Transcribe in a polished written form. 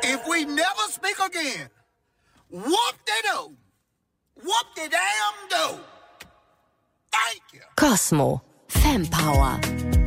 If we never speak again, whoop-de-doo. Whoop-de-damn-do. Thank you. Cosmo. Fempower.